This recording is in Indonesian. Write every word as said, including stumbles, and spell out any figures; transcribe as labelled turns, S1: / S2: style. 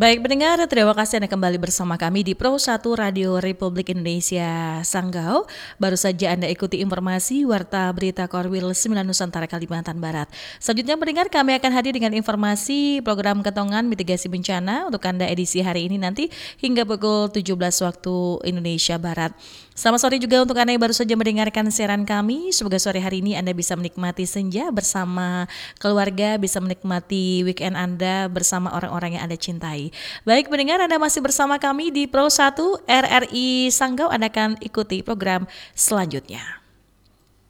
S1: Baik pendengar, terima kasih Anda kembali bersama kami di Pro satu Radio Republik Indonesia Sanggau. Baru saja Anda ikuti informasi Warta Berita Korwil sembilan Nusantara Kalimantan Barat. Selanjutnya pendengar, kami akan hadir dengan informasi program Ketongan Mitigasi Bencana untuk Anda edisi hari ini nanti hingga pukul tujuh belas waktu Indonesia Barat. Selamat sore juga untuk Anda yang baru saja mendengarkan siaran kami. Semoga sore hari ini Anda bisa menikmati senja bersama keluarga, bisa menikmati weekend Anda bersama orang-orang yang Anda cintai. Baik pendengar, Anda masih bersama kami di Pro satu R R I Sanggau. Anda akan ikuti program selanjutnya.